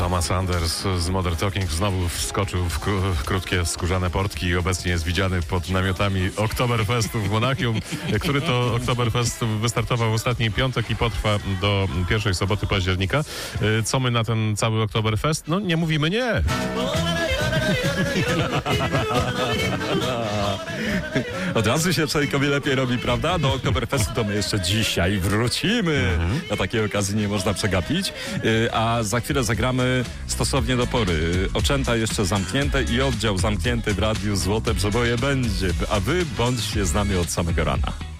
Thomas Anders z Modern Talking znowu wskoczył w krótkie skórzane portki i obecnie jest widziany pod namiotami Oktoberfestu w Monachium, który to Oktoberfest wystartował w ostatni piątek i potrwa do pierwszej soboty października. Co my na ten cały Oktoberfest? No nie mówimy nie. Od razu się człowiekowi lepiej robi, prawda? Do Oktoberfestu to my jeszcze dzisiaj wrócimy. Na takiej okazji nie można przegapić. A za chwilę zagramy stosownie do pory. Oczęta jeszcze zamknięte i oddział zamknięty w Radiu Złote Przeboje będzie. A wy bądźcie z nami od samego rana.